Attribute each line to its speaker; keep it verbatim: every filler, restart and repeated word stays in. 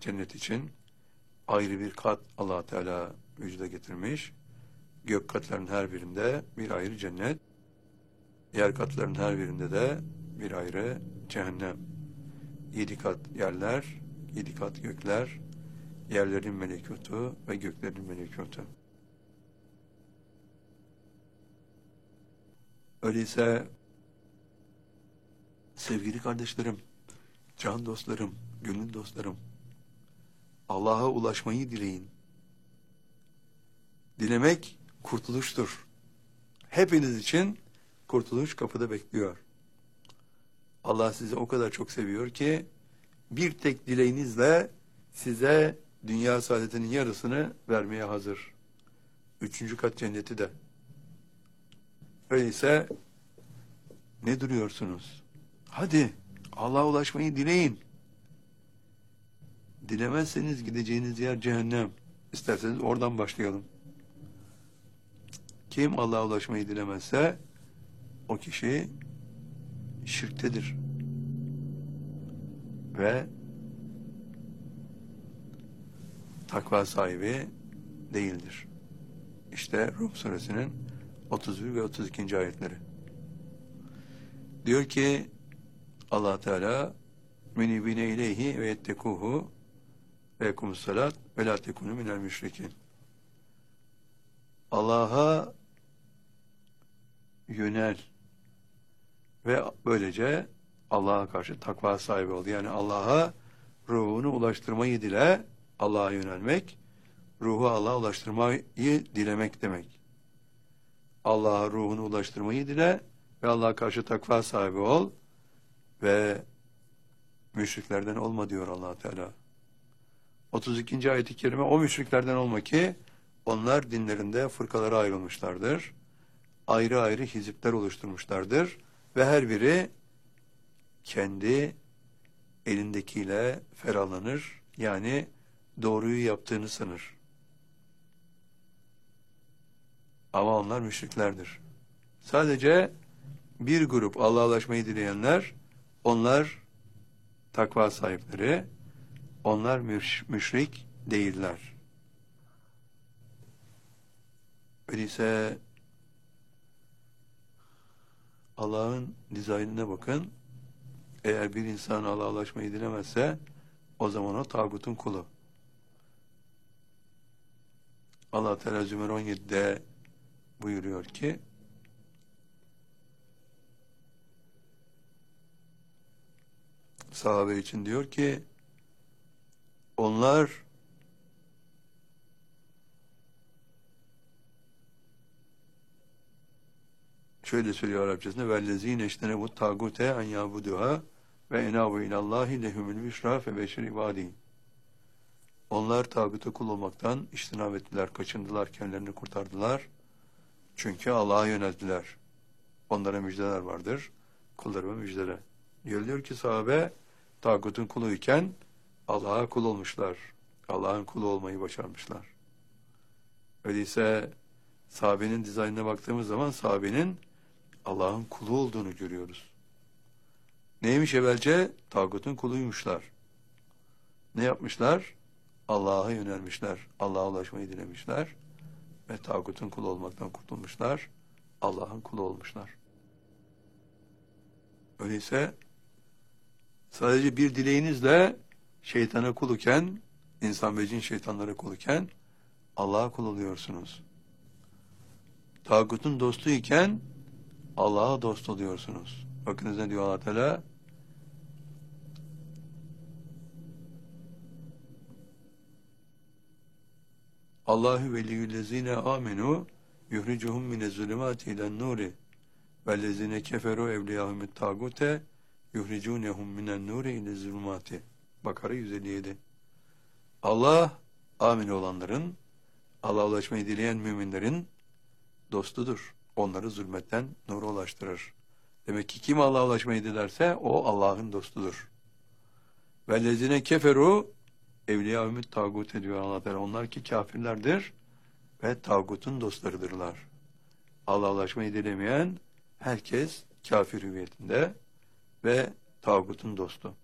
Speaker 1: cennet için ayrı bir kat Allah Teala vücuda getirmiş. Gök katların her birinde bir ayrı cennet, yer katların her birinde de bir ayrı cehennem. Yedi kat yerler, yedi kat gökler, yerlerin melekutu ve göklerin melekutu. Öyleyse sevgili kardeşlerim, can dostlarım, gönül dostlarım, Allah'a ulaşmayı dileyin. Dilemek kurtuluştur. Hepiniz için kurtuluş kapıda bekliyor. Allah sizi o kadar çok seviyor ki bir tek dileğinizle size dünya saadetinin yarısını vermeye hazır. Üçüncü kat cenneti de. Öyleyse ne duruyorsunuz? Hadi Allah'a ulaşmayı dileyin. Dilemezseniz gideceğiniz yer cehennem. İsterseniz oradan başlayalım. Kim Allah'a ulaşmayı dilemezse o kişi şirktedir. Ve takva sahibi değildir. İşte Rum suresinin otuz bir ve otuz ikinci ayetleri. Diyor ki Allah Teala menibine ileyhi ve yettekuhu ve yekumus salat ve la tekunu minel müşrikin. Allah'a yönel ve böylece Allah'a karşı takva sahibi ol. Yani Allah'a ruhunu ulaştırmayı dile, Allah'a yönelmek, ruhu Allah'a ulaştırmayı dilemek demek. Allah'a ruhunu ulaştırmayı dile ve Allah'a karşı takva sahibi ol ve müşriklerden olma diyor Allah Teala. otuz ikinci ayet-i kerime o müşriklerden olma ki onlar dinlerinde fırkalara ayrılmışlardır. Ayrı ayrı hizipler oluşturmuşlardır ve her biri kendi elindekiyle ferahlanır. Yani doğruyu yaptığını sanır. Ama onlar müşriklerdir. Sadece bir grup Allah'a ulaşmayı dileyenler, onlar takva sahipleri, onlar müş müşrik değiller. Öyleyse Allah'ın dizaynına bakın. Eğer bir insan Allah'a ulaşmayı dilemezse o zaman o tağutun kulu. Allah Teala Zümer on yedide buyuruyor ki sahabe için diyor ki onlar şöyle söylüyor Arapçasında vellezine iştene bu tagute en yabuduha ve enavu ilallahi lehumul büşra fe beşir ibadi. Onlar tağuta kul olmaktan iştinab ettiler, kaçındılar, kendilerini kurtardılar. Çünkü Allah'a yöneldiler. Onlara müjdeler vardır. Kullarıma müjdele. Diyor ki sahabe tağutun kuluyken Allah'a kul olmuşlar. Allah'ın kulu olmayı başarmışlar. Öyleyse sahabenin dizaynına baktığımız zaman sahabenin Allah'ın kulu olduğunu görüyoruz. Neymiş evvelce? Tağutun kuluymuşlar. Ne yapmışlar? Allah'a yönelmişler. Allah'a ulaşmayı dilemişler. Ve tağutun kulu olmaktan kurtulmuşlar. Allah'ın kulu olmuşlar. Öyleyse sadece bir dileğinizle şeytana kuluken, insan ve cin şeytanlara kuluken Allah'a kul oluyorsunuz. Tağutun dostu iken Allah'a dost oluyorsunuz. Bakınız ne diyor Allah Teala? Allahu veliyyüllezine amenu yuhricuhum minez-zulümati ilen-nuri vellezine keferu evliyahumut tagute yuhricunhum minen-nuri ile-zulümati. Bakara yüz elli yedi. Allah amin olanların, Allah'a ulaşmayı dileyen müminlerin dostudur. Onları zulmetten nura ulaştırır. Demek ki kim Allah'a ulaşmayı dilerse o Allah'ın dostudur. Vellezine keferu evliyahumut tağut ediyor Allah Teala. Onlar ki kafirlerdir ve tağutun dostlarıdırlar. Allah'a ulaşmayı dilemeyen herkes kafir hüviyetinde ve tağutun dostu.